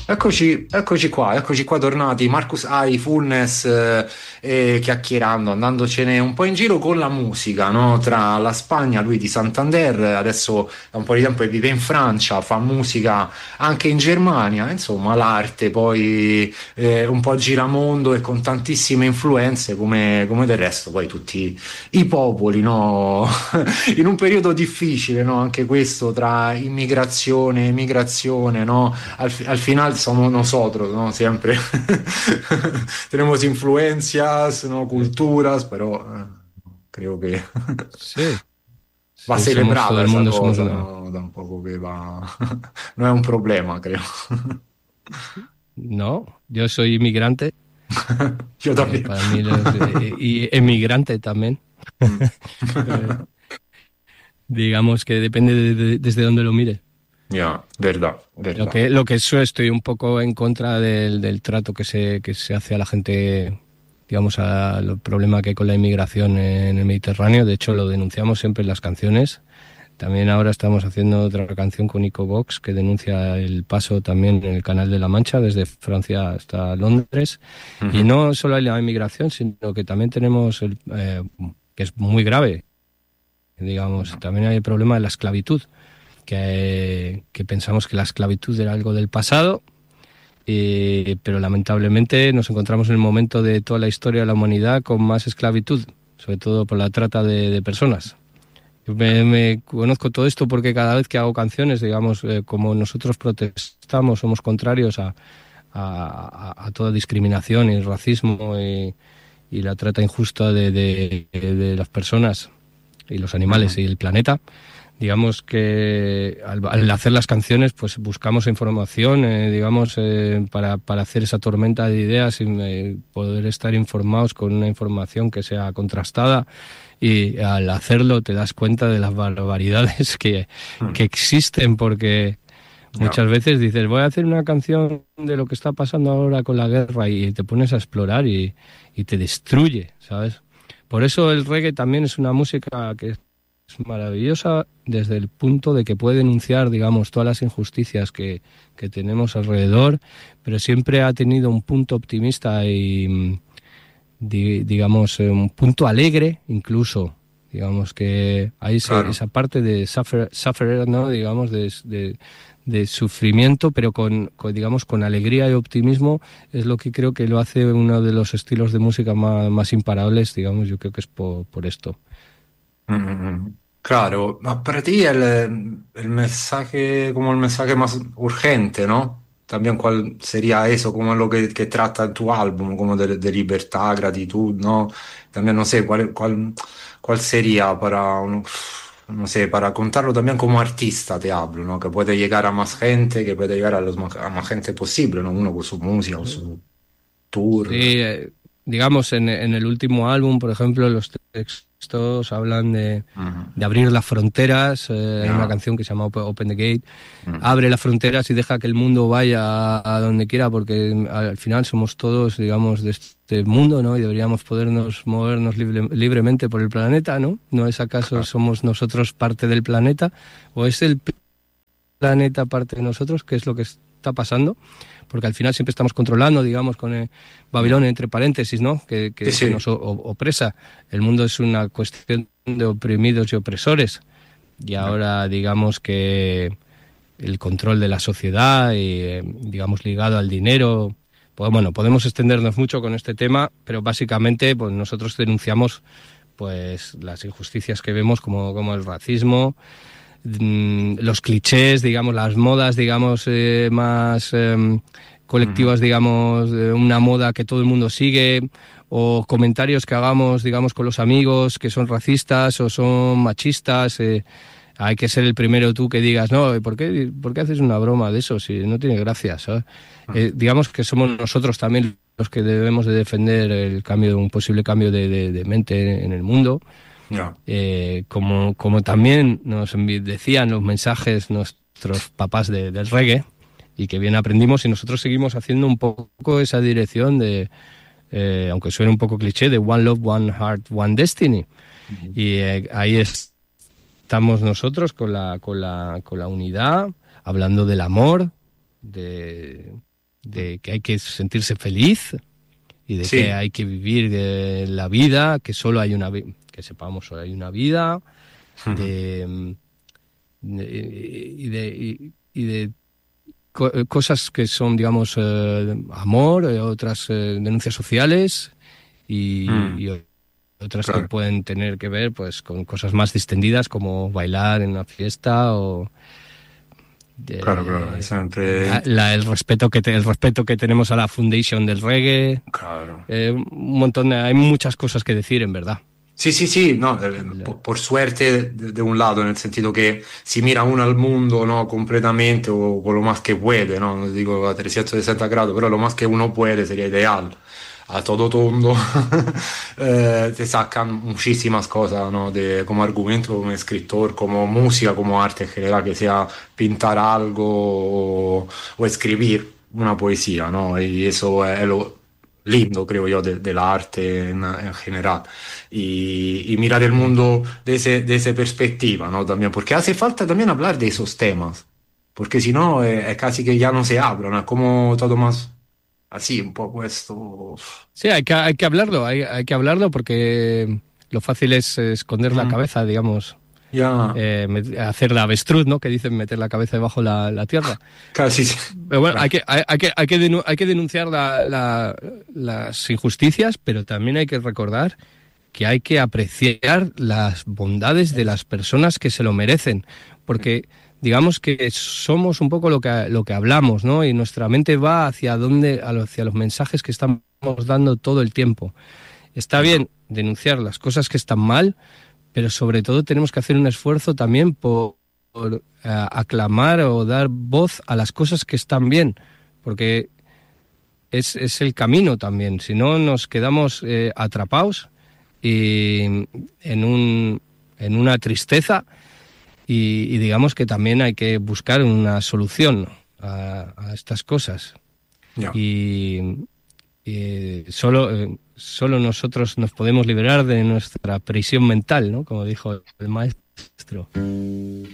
Eccoci qua, tornati. Marcus Ai, Fullness, chiacchierando, andandocene un po' in giro con la musica, no? Tra la Spagna, lui di Santander, adesso da un po' di tempo vive in Francia, fa musica anche in Germania, insomma, l'arte poi un po' giramondo e con tantissime influenze, come del resto, poi tutti i popoli, no? In un periodo difficile, no? Anche questo tra immigrazione, emigrazione, no? Al final somos nosotros, ¿no? Siempre tenemos influencias, ¿no? Eh, Culturas, pero creo que Sí, va sí, somos todo celebrada el esa mundo, somos cosa, una... ¿no? Tampoco que va... no es un problema, creo. No, yo soy inmigrante, Yo también. para mí y emigrante también. Mm. Eh, digamos que depende desde dónde lo mire. Ya, verdad, verdad. Lo que eso estoy un poco en contra del trato que se hace a la gente, digamos, al problema que hay con la inmigración en el Mediterráneo. De hecho, lo denunciamos siempre en las canciones. También ahora estamos haciendo otra canción con Ico Vox que denuncia el paso también en el Canal de la Mancha desde Francia hasta Londres. Y Ujú. no solo hay la inmigración, sino que también tenemos, que es muy grave, digamos, también hay el problema de la esclavitud, que pensamos que la esclavitud era algo del pasado, pero lamentablemente nos encontramos en el momento de toda la historia de la humanidad con más esclavitud, sobre todo por la trata de personas. Me conozco todo esto porque cada vez que hago canciones, digamos, como nosotros protestamos, somos contrarios a toda discriminación y racismo y la trata injusta de las personas y los animales Ujú. y el planeta. Digamos que al hacer las canciones, pues buscamos información, digamos, para hacer esa tormenta de ideas y poder estar informados con una información que sea contrastada. Y al hacerlo te das cuenta de las barbaridades que Mm. existen, porque Ya. muchas veces dices, voy a hacer una canción de lo que está pasando ahora con la guerra y te pones a explorar y te destruye, ¿sabes? Por eso el reggae también es una música que es maravillosa desde el punto de que puede denunciar, digamos, todas las injusticias que tenemos alrededor, pero siempre ha tenido un punto optimista y, digamos, un punto alegre incluso. Digamos que hay Claro. esa parte de suffer, ¿no? Digamos, de sufrimiento, pero digamos, con alegría y optimismo, es lo que creo que lo hace uno de los estilos de música más imparables, digamos, yo creo que es por esto. Mm, Claro, para ti el mensaje, como el mensaje más urgente, ¿no? También cuál sería eso, como lo que trata tu álbum, como de libertad, gratitud, ¿no? También no sé, cuál sería no sé, para contarlo también como artista, te hablo, ¿no? Que puede llegar a más gente, que puede llegar a más gente posible, ¿no? Uno con su música, con su tour. Sí, digamos, en el último álbum, por ejemplo, los textos hablan Ujú. de abrir las fronteras. Hay una Ya. canción que se llama Open the Gate. Ujú. Abre las fronteras y deja que el mundo vaya a donde quiera, porque al final somos todos, digamos, de este mundo, ¿no? Y deberíamos podernos movernos libremente por el planeta, ¿no? ¿No es acaso Claro. somos nosotros parte del planeta? ¿O es el planeta parte de nosotros? ¿Qué es lo que está pasando? Porque al final siempre estamos controlando, digamos, con Ya. Babilonia entre paréntesis, ¿no? Sí, Que nos sí. opresa. El mundo es una cuestión de oprimidos y opresores. Y Ya. ahora, digamos que el control de la sociedad y, digamos, ligado al dinero. Pues bueno, podemos extendernos mucho con este tema, pero básicamente, pues nosotros denunciamos, pues, las injusticias que vemos como el racismo, los clichés, digamos, las modas, digamos, más Ujú. colectivas, digamos, de una moda que todo el mundo sigue, o comentarios que hagamos, digamos, con los amigos que son racistas o son machistas. Hay que ser el primero tú que digas, no, por qué haces una broma de eso si no tiene gracia, ¿sabes? Digamos que somos nosotros también los que debemos de defender el cambio, un posible cambio de mente en el mundo, Ya. como también nos decían los mensajes nuestros papás del reggae, y que bien aprendimos y nosotros seguimos haciendo un poco esa dirección de, aunque suene un poco cliché, de One Love, One Heart, One Destiny. Ujú. Y ahí estamos nosotros con la unidad, hablando del amor, de que hay que sentirse feliz y de Sí. que hay que vivir la vida, que solo hay una vida, que sepamos solo hay una vida, Ujú. de, y de cosas que son, digamos, amor, otras denuncias sociales Mm, y otras que claro, pueden tener que ver pues con cosas más distendidas como bailar en una fiesta o claro, claro, è de- sempre... el respeto que tenemos a la foundation del reggae, Claro. un montón hay muchas cosas que decir en verdad. Sì, sì, sì, no, El- por suerte de un lato, nel sentido che si mira uno al mundo, no, completamente o con lo más que puede, no, no digo a 360 grados, pero lo más que uno puede sería ideal. A todo tondo te sacan muchísimas cosas, ¿no? Como argumento, como escritor, como música, como arte en general, que sea pintar algo o escribir una poesía, ¿no? Y eso es lo lindo, creo yo, del arte en general y mirar el sí. mundo de esa perspectiva, ¿no? También, porque hace falta también hablar de esos temas, porque si no es casi que ya no se hablan, es como todo más así, un poco esto. Sí, hay que hablarlo, hay que hablarlo porque lo fácil es esconder la Mm, cabeza, digamos, ya, hacer la avestruz, ¿no? Que dicen meter la cabeza debajo la tierra. casi sí. Pero bueno, Claro, hay que denunciar las injusticias, pero también hay que recordar que hay que apreciar las bondades de las personas que se lo merecen, porque digamos que somos un poco lo que hablamos, ¿no? Y nuestra mente va hacia los mensajes que estamos dando todo el tiempo. Está bien denunciar las cosas que están mal, pero sobre todo tenemos que hacer un esfuerzo también por, aclamar o dar voz a las cosas que están bien, porque es el camino también. Si no, nos quedamos atrapados y en una tristeza y digamos que también hay que buscar una solución, ¿no? A estas cosas. ya. Y, solo nosotros nos podemos liberar de nuestra prisión mental, ¿no? Como dijo el maestro.